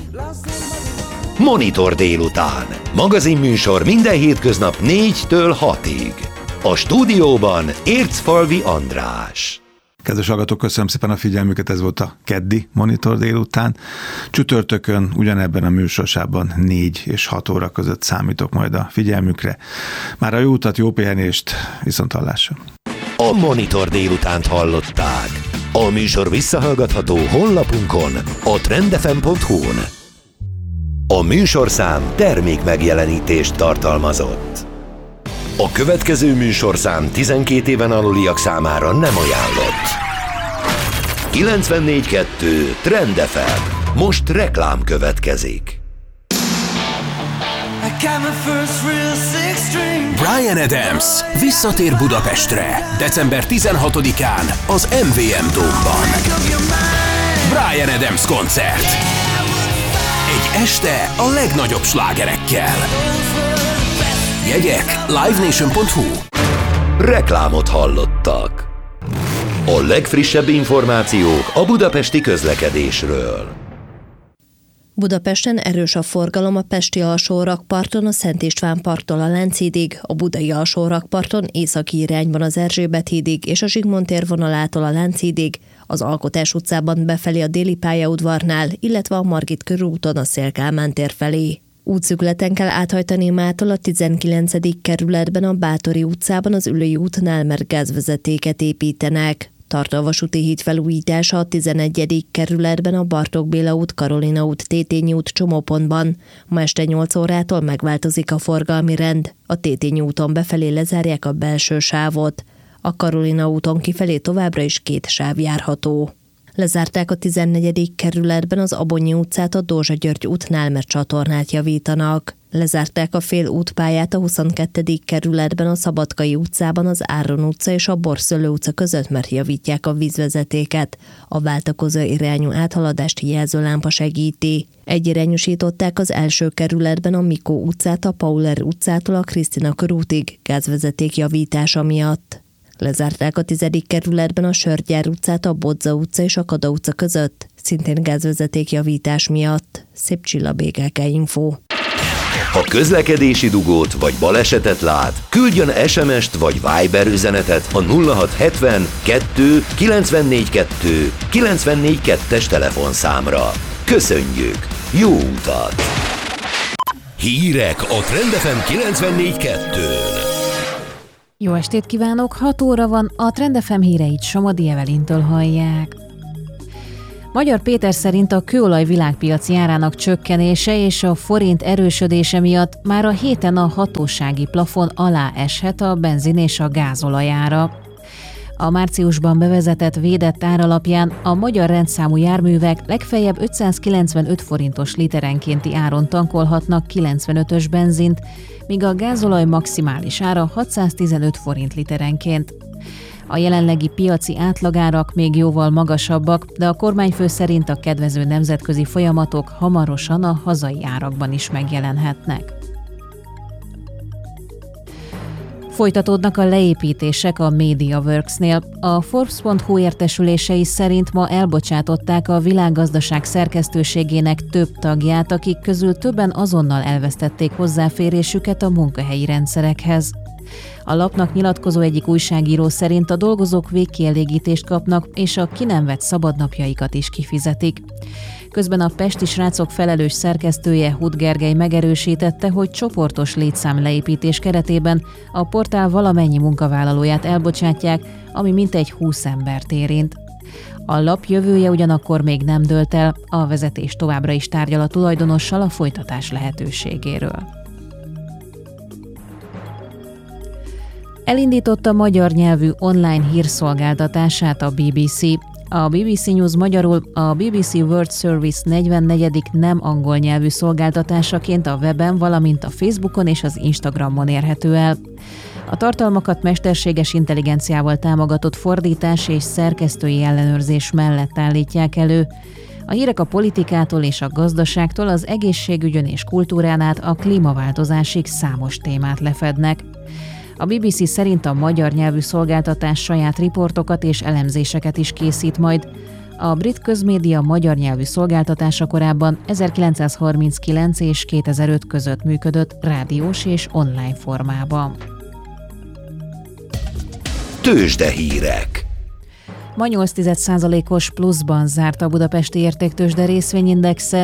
Monitor délután. Magazinműsor minden hétköznap 4-től 6-ig. A stúdióban Ércfalvi András. Kedves hallgatók, köszönöm szépen a figyelmüket, ez volt a keddi Monitor délután. Csütörtökön ugyanebben a műsorsában 4 és 6 óra között számítok majd a figyelmükre. Már a jó utat, jó pihenést, viszonthallásra. A Monitor délutánt hallották. A műsor visszahallgatható honlapunkon, a trendfm.hu-n. A műsorszám termék megjelenítést tartalmazott. A következő műsorszám 12 éven aluliak számára nem ajánlott. 94.2 Trend FM. Most reklám következik. Bryan Adams visszatér Budapestre december 16-án az MVM Dome-ban. Bryan Adams koncert. Egy este a legnagyobb slágerekkel. Jegyek livenation.hu. Reklámot hallottak. A legfrissebb információk a budapesti közlekedésről. Budapesten erős a forgalom a pesti alsórakparton, a Szent István parttól a Lánchídig, a budai alsórakparton északi irányban az Erzsébet hídig és a Zsigmond tér vonalától a Lánchídig, az Alkotás utcában befelé a Déli pályaudvarnál, illetve a Margit körúton a Széll-Kálmán tér felé. Útszűkületen kell áthajtani mától a 19. kerületben a Báthori utcában az Üllői útnál, mert gázvezetéket építenek. Tart a vasúti híd felújítása a 11. kerületben a Bartók Béla út, Karolina út, Tétényi út csomópontban. Ma este 8 órától megváltozik a forgalmi rend. A Tétényi úton befelé lezárják a belső sávot. A Karolina úton kifelé továbbra is 2 sáv járható. Lezárták a 14. kerületben az Abonyi utcát a Dózsa György útnál, mert csatornát javítanak. Lezárták a fél útpályát a 22. kerületben a Szabadkai utcában az Áron utca és a Borszöllő utca között, mert javítják a vízvezetéket. A váltakozó irányú áthaladást jelzőlámpa segíti. Egyirányosították az első kerületben a Mikó utcát a Pauler utcától a Krisztina körútig gázvezeték javítása miatt. Lezárták a 10. kerületben a Sörgyár utcát a Bodza utca és a Kada utca között, szintén gázvezeték javítás miatt. Szép Csilla, BKK Info. Ha közlekedési dugót vagy balesetet lát, küldjön SMS-t vagy Viber üzenetet a 0670 2 94 2 94 2-es telefonszámra. Köszönjük! Jó utat! Hírek a Trend FM 94.2-n. Jó estét kívánok! 6 óra van, a Trend FM híreit Somodi Evelintől hallják. Magyar Péter szerint a kőolaj világpiaci árának csökkenése és a forint erősödése miatt már a héten a hatósági plafon alá eshet a benzin és a gázolaj ára. A márciusban bevezetett védett ár alapján a magyar rendszámú járművek legfeljebb 595 forintos literenkénti áron tankolhatnak 95-ös benzint, míg a gázolaj maximális ára 615 forint literenként. A jelenlegi piaci átlagárak még jóval magasabbak, de a kormányfő szerint a kedvező nemzetközi folyamatok hamarosan a hazai árakban is megjelenhetnek. Folytatódnak a leépítések a MediaWorks-nél. A Forbes.hu értesülései szerint ma elbocsátották a világgazdaság szerkesztőségének több tagját, akik közül többen azonnal elvesztették hozzáférésüket a munkahelyi rendszerekhez. A lapnak nyilatkozó egyik újságíró szerint a dolgozók végkielégítést kapnak, és a ki nem vett szabadnapjaikat is kifizetik. Közben a Pesti Srácok felelős szerkesztője, Huth Gergely megerősítette, hogy csoportos létszámleépítés keretében a portál valamennyi munkavállalóját elbocsátják, ami mintegy 20 embert érint. A lap jövője ugyanakkor még nem dőlt el, a vezetés továbbra is tárgyal a tulajdonossal a folytatás lehetőségéről. Elindította magyar nyelvű online hírszolgáltatását a BBC. A BBC News magyarul a BBC World Service 44. nem angol nyelvű szolgáltatásaként a weben, valamint a Facebookon és az Instagramon érhető el. A tartalmakat mesterséges intelligenciával támogatott fordítás és szerkesztői ellenőrzés mellett állítják elő. A hírek a politikától és a gazdaságtól az egészségügyön és kultúrán át a klímaváltozásig számos témát lefednek. A BBC szerint a magyar nyelvű szolgáltatás saját riportokat és elemzéseket is készít majd. A brit közmédia magyar nyelvű szolgáltatása korábban 1939 és 2005 között működött rádiós és online formában. Tőzsdehírek. Ma 0,8%-os pluszban zárt a budapesti értéktőzsde részvényindexe,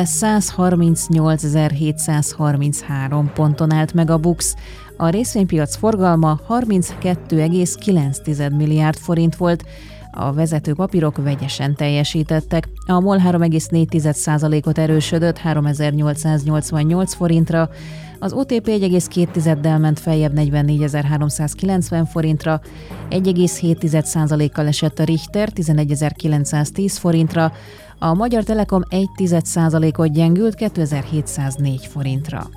138.733 ponton állt meg a BUX. A részvénypiac forgalma 32,9 milliárd forint volt, a vezető papírok vegyesen teljesítettek. A MOL 3,4%-ot erősödött 3888 forintra, az OTP 1,2-del ment feljebb 44.390 forintra, 1,7%-kal esett a Richter 11.910 forintra, a Magyar Telekom 1,1%-ot gyengült 2.704 forintra.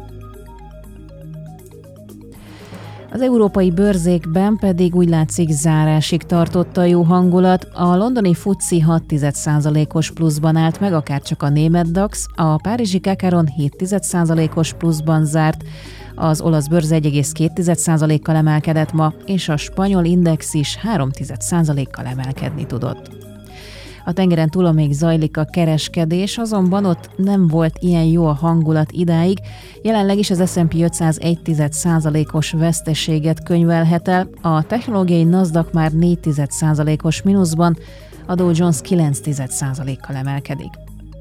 Az európai bőrzékben pedig úgy látszik zárásig tartott a jó hangulat. A londoni FTSE 0,6%-os pluszban állt meg, akárcsak a német DAX, a párizsi Kakaron 0,7%-os pluszban zárt, az olasz bőrze 1,2%-kal emelkedett ma, és a spanyol index is 3,1%-kal emelkedni tudott. A tengeren túlon még zajlik a kereskedés, azonban ott nem volt ilyen jó a hangulat idáig. Jelenleg is az S&P 500 1,1%-os veszteséget könyvelhet el, a technológiai NASDAQ már 4,1%-os mínuszban, a Dow Jones 9,1%-kal emelkedik.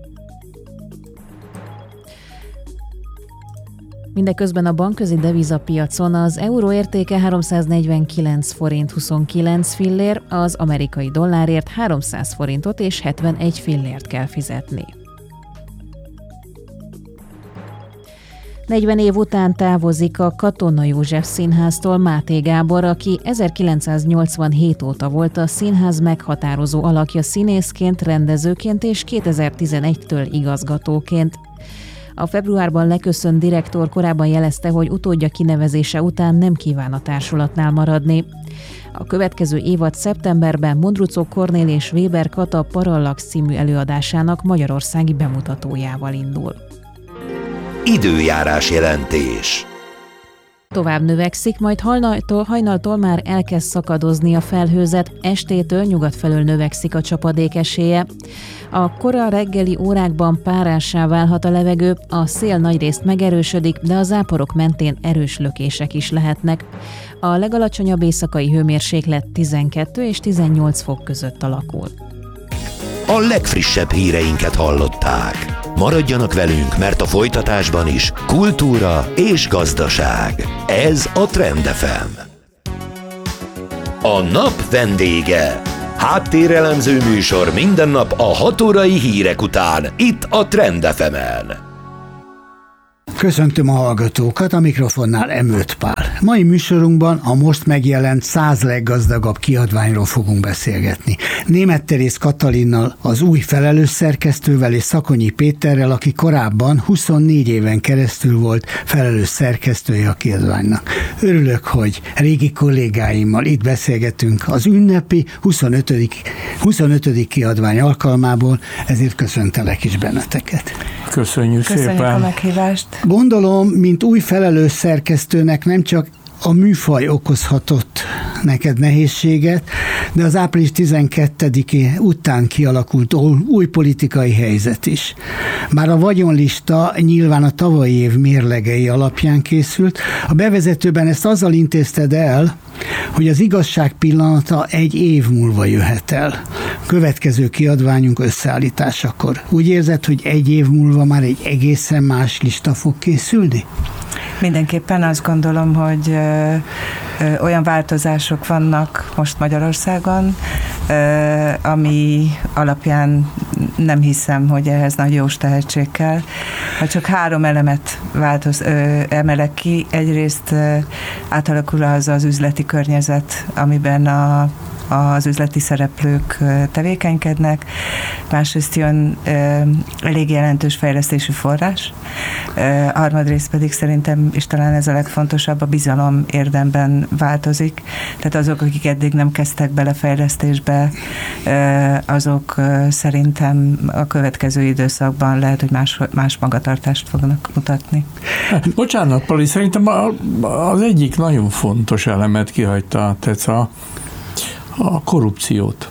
Mindeközben a bankközi devizapiacon az euró értéke 349 forint 29 fillér, az amerikai dollárért 300 forintot és 71 fillért kell fizetni. 40 év után távozik a Katona József Színháztól Máté Gábor, aki 1987 óta volt a színház meghatározó alakja színészként, rendezőként és 2011-től igazgatóként. A februárban leköszönt direktor korábban jelezte, hogy utódja kinevezése után nem kíván a társulatnál maradni. A következő évad szeptemberben Mondruczó Kornél és Weber Kata Parallax című előadásának magyarországi bemutatójával indul. Időjárás jelentés. Tovább növekszik, majd hajnaltól már elkezd szakadozni a felhőzet, estétől nyugat felől növekszik a csapadék esélye. A kora reggeli órákban párássá válhat a levegő, a szél nagyrészt megerősödik, de a záporok mentén erős lökések is lehetnek. A legalacsonyabb éjszakai hőmérséklet 12 és 18 fok között alakul. A legfrissebb híreinket hallották. Maradjanak velünk, mert a folytatásban is kultúra és gazdaság. Ez a Trend FM. A nap vendége. Háttérelemző műsor minden nap a 6 órai hírek után, itt a Trend FM-en. Köszöntöm a hallgatókat, a mikrofonnál M. Pál. Mai műsorunkban a most megjelent 100 leggazdagabb kiadványról fogunk beszélgetni. Németh Teréz Katalinnal, az új felelős szerkesztővel és Szakonyi Péterrel, aki korábban 24 éven keresztül volt felelős szerkesztője a kiadványnak. Örülök, hogy régi kollégáimmal itt beszélgetünk az ünnepi 25. kiadvány alkalmából, ezért köszöntelek is benneteket. Köszönjük szépen a meghívást. Gondolom, mint új felelős szerkesztőnek nem csak a műfaj okozhatott neked nehézséget, de az április 12-i után kialakult új politikai helyzet is. Már a vagyonlista nyilván a tavalyi év mérlegei alapján készült. A bevezetőben ezt azzal intézted el, hogy az igazság pillanata egy év múlva jöhet el. Következő kiadványunk összeállításakor. Úgy érzed, hogy egy év múlva már egy egészen más lista fog készülni? Mindenképpen azt gondolom, hogy olyan változások vannak most Magyarországon, ami alapján nem hiszem, hogy ehhez nagy jós tehetség kell. Ha csak 3 elemet emelek ki, egyrészt átalakul az üzleti környezet, amiben az üzleti szereplők tevékenykednek, másrészt jön elég jelentős fejlesztési forrás, harmadrészt pedig szerintem, és talán ez a legfontosabb, a bizalom érdemben változik, tehát azok, akik eddig nem kezdtek bele fejlesztésbe, azok szerintem a következő időszakban lehet, hogy más magatartást fognak mutatni. Bocsánat, Pali, szerintem az egyik nagyon fontos elemet kihagyta, Teca, a korrupciót.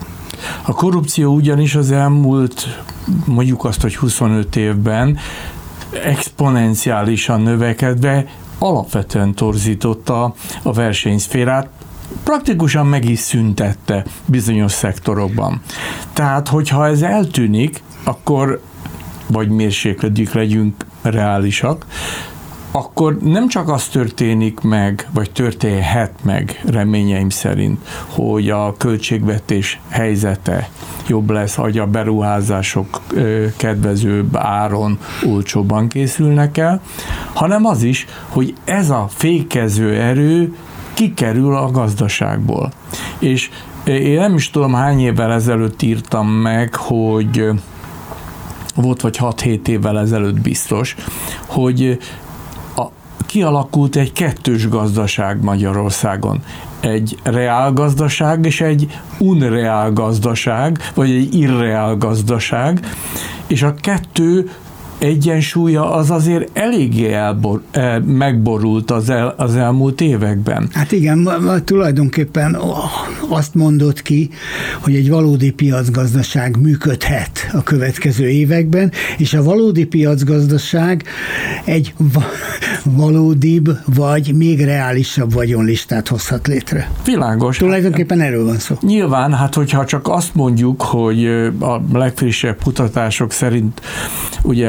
A korrupció ugyanis az elmúlt, mondjuk azt, hogy 25 évben exponenciálisan növekedve alapvetően torzította a versenyszférát, praktikusan meg is szüntette bizonyos szektorokban. Tehát, hogyha ez eltűnik, akkor vagy mérséklődik, legyünk reálisak, akkor nem csak az történik meg, vagy történhet meg reményeim szerint, hogy a költségvetés helyzete jobb lesz, hogy a beruházások kedvezőbb áron olcsóbban készülnek el, hanem az is, hogy ez a fékező erő kikerül a gazdaságból. És én nem is tudom, hány évvel ezelőtt írtam meg, hogy volt vagy 6-7 évvel ezelőtt biztos, hogy kialakult egy kettős gazdaság Magyarországon. Egy reál gazdaság és egy unreál gazdaság, vagy egy irreál gazdaság, és a kettő egyensúlya az azért eléggé megborult az elmúlt években. Hát igen, tulajdonképpen azt mondott ki, hogy egy valódi piacgazdaság működhet a következő években, és a valódi piacgazdaság egy valódibb vagy még reálisabb vagyonlistát hozhat létre. Világos. Tulajdonképpen erről van szó. Nyilván, hát hogyha csak azt mondjuk, hogy a legfrissebb kutatások szerint ugye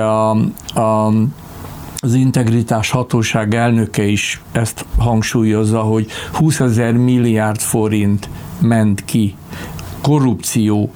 az Integritás Hatóság elnöke is ezt hangsúlyozza, hogy 20 000 milliárd forint ment ki korrupció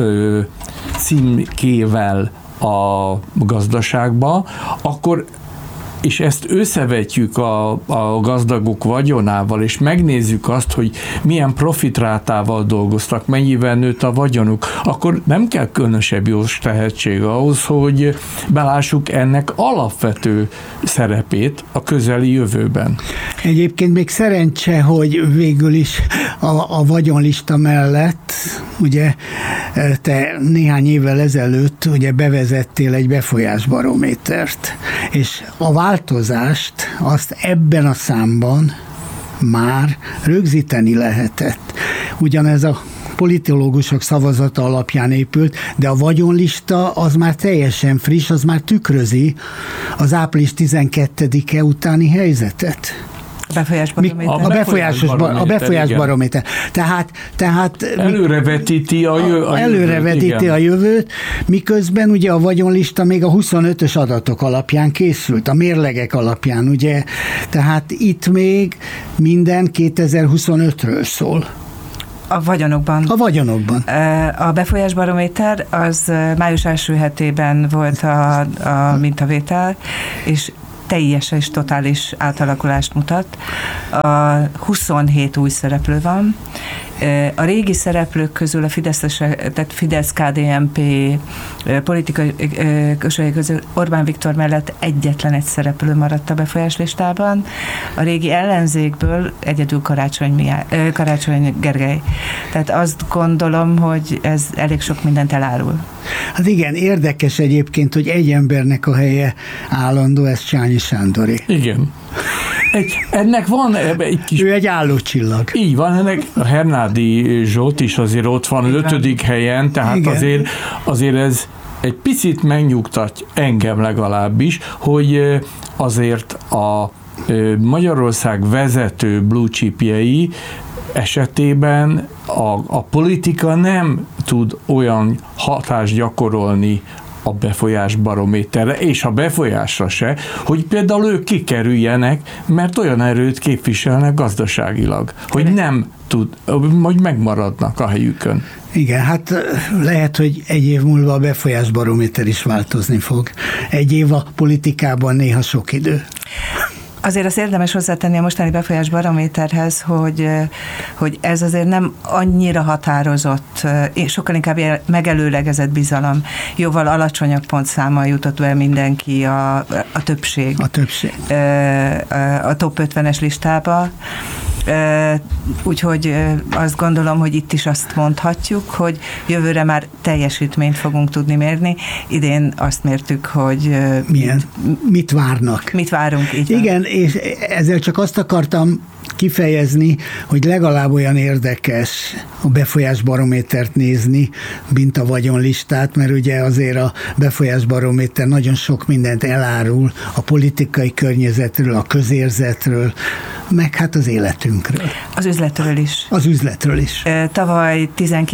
címkével a gazdaságba, akkor és ezt összevetjük a gazdagok vagyonával, és megnézzük azt, hogy milyen profitrátával dolgoztak, mennyivel nőtt a vagyonuk, akkor nem kell különösebb jó tehetség ahhoz, hogy belássuk ennek alapvető szerepét a közeli jövőben. Egyébként még szerencse, hogy végül is a vagyonlista mellett, ugye te néhány évvel ezelőtt ugye bevezettél egy befolyásbarométert, és a változást azt ebben a számban már rögzíteni lehetett. Ugyanez a politológusok szavazata alapján épült, de a vagyonlista az már teljesen friss, az már tükrözi az április 12-e utáni helyzetet. A befolyásbarométer. Tehát előrevetíti a jövőt, miközben ugye a vagyonlista még a 25-ös adatok alapján készült, a mérlegek alapján, ugye. Tehát itt még minden 2025-ről szól. A vagyonokban. A befolyásbarométer az május első hetében volt a mintavétel, és teljes és totális átalakulást mutat. 27 új szereplő van. A régi szereplők közül a Fidesz-KDNP politikai közösség közül Orbán Viktor mellett egyetlen egy szereplő maradt a befolyáslistában. A régi ellenzékből egyedül Karácsony Gergely. Tehát azt gondolom, hogy ez elég sok mindent elárul. Hát igen, érdekes egyébként, hogy egy embernek a helye állandó, ez Csányi Sándoré. Igen. Ennek van egy kis... Ő egy állócsillag. Így van, ennek a Hernádi Zsolt is azért ott van 5. helyen, tehát azért ez egy picit megnyugtat engem legalábbis, hogy azért a Magyarország vezető blue chipjei esetében a politika nem tud olyan hatást gyakorolni a befolyásbarométerre, és a befolyásra se, hogy például ők kikerüljenek, mert olyan erőt képviselnek gazdaságilag, hogy nem tud, hogy megmaradnak a helyükön. Igen, hát lehet, hogy egy év múlva a befolyásbarométer is változni fog. Egy év a politikában néha sok idő. Azért azt érdemes hozzátenni a mostani befolyásbarométerhez, hogy ez azért nem annyira határozott, sokkal inkább megelőlegezett bizalom. Jóval alacsonyabb pontszámmal jutott be mindenki a többség. A többség. A top 50-es listába. Úgyhogy azt gondolom, hogy itt is azt mondhatjuk, hogy jövőre már teljesítményt fogunk tudni mérni. Idén azt mértük, hogy mit várnak. Mit várunk, így igen, van. És ezzel csak azt akartam kifejezni, hogy legalább olyan érdekes a befolyásbarométert nézni, mint a vagyonlistát, mert ugye azért a befolyásbarométer nagyon sok mindent elárul a politikai környezetről, a közérzetről, meg hát az életünkről. Az üzletről is. Az üzletről is. Tavaly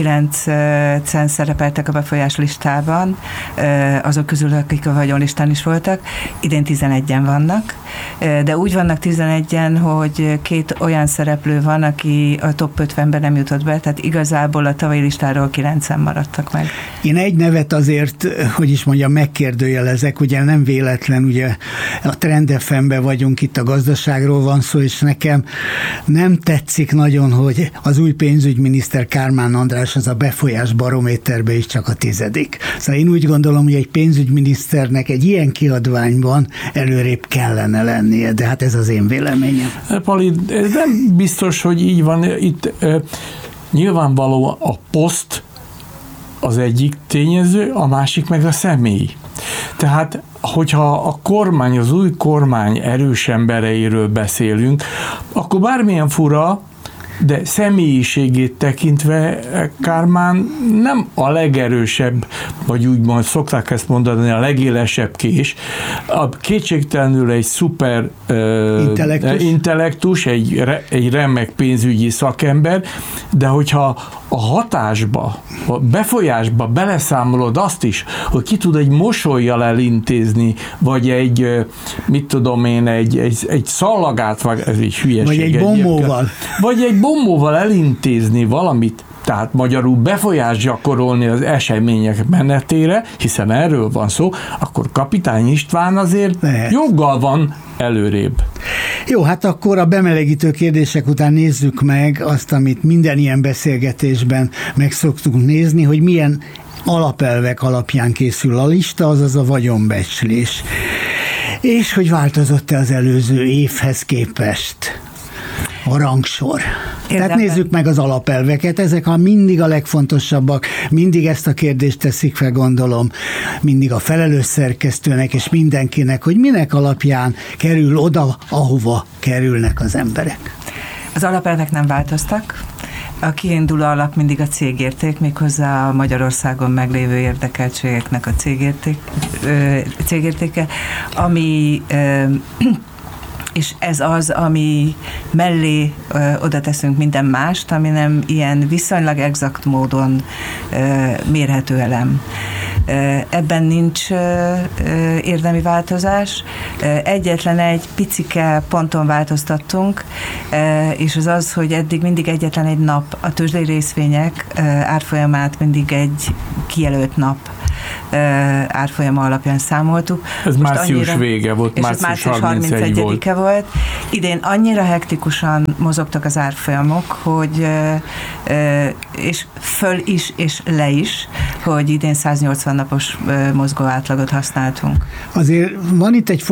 19-en szerepeltek a befolyáslistában, azok közül, akik a vagyonlistán is voltak, idén 11-en vannak, de úgy vannak 11-en, hogy 2 olyan szereplő van, aki a top 50-ben nem jutott be, tehát igazából a tavalyi listáról 9-en maradtak meg. Én egy nevet azért, hogy is mondjam, megkérdőjelezek, ugye nem véletlen, ugye a Trend FM-ben vagyunk, itt a gazdaságról van szó, és nekem nem tetszik nagyon, hogy az új pénzügyminiszter Kármán András az a befolyásbarométerben is csak a 10. Szóval én úgy gondolom, hogy egy pénzügyminiszternek egy ilyen kiadványban előrébb kellene lennie, de hát ez az én véleményem. Pali, ez nem biztos, hogy így van. Itt nyilvánvaló a poszt az egyik tényező, a másik meg a személy. Tehát, hogyha a kormány, az új kormány erős embereiről beszélünk, akkor bármilyen fura, de személyiségét tekintve Kármán nem a legerősebb, vagy úgymond szokták ezt mondani, a legélesebb kés. Kétségtelenül egy szuper intellektus, egy remek pénzügyi szakember, de hogyha a hatásba, a befolyásba beleszámolod azt is, hogy ki tud egy mosollyal elintézni, vagy egy, mit tudom én, egy szallagát, vagy ez egy hülyeség. Vagy egy bombóval. Vagy egy bombóval elintézni valamit, tehát magyarul befolyást gyakorolni az események menetére, hiszen erről van szó, akkor Kapitány István azért joggal van előrébb. Jó, hát akkor a bemelegítő kérdések után nézzük meg azt, amit minden ilyen beszélgetésben meg szoktunk nézni, hogy milyen alapelvek alapján készül a lista, azaz a vagyonbecslés. És hogy változott-e az előző évhez képest a rangsor. Tehát nézzük meg az alapelveket, ezek mindig a legfontosabbak, mindig ezt a kérdést teszik fel, gondolom, mindig a felelős szerkesztőnek és mindenkinek, hogy minek alapján kerül oda, ahova kerülnek az emberek. Az alapelvek nem változtak. A kiinduló alap mindig a cégérték, méghozzá a Magyarországon meglévő érdekeltségeknek a cégértéke, ami és ez az, ami mellé oda teszünk minden mást, ami nem ilyen viszonylag exakt módon mérhető elem. Ebben nincs érdemi változás. Egyetlen egy picike ponton változtattunk, és az az, hogy eddig mindig egyetlen egy nap, a tőzsdei részvények árfolyamát mindig egy kijelölt nap árfolyama alapján számoltuk. Ez március vége volt, március 31 volt. Idén annyira hektikusan mozogtak az árfolyamok, hogy és föl is, és le is, hogy idén 180 napos mozgó átlagot használtunk. Azért van itt egy